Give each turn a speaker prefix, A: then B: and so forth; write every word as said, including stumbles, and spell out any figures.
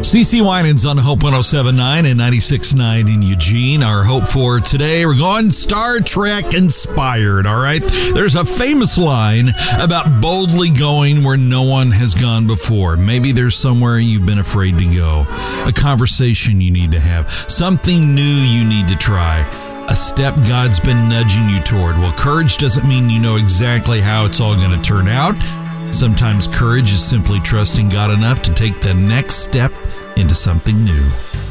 A: C C Winans on Hope one oh seven point nine and ninety-six point nine in Eugene. Our hope for today, we're going Star Trek inspired, all right? There's a famous line about boldly going where no one has gone before. Maybe there's somewhere you've been afraid to go, a conversation you need to have, something new you need to try, a step God's been nudging you toward. Well, courage doesn't mean you know exactly how it's all going to turn out. Sometimes courage is simply trusting God enough to take the next step into something new.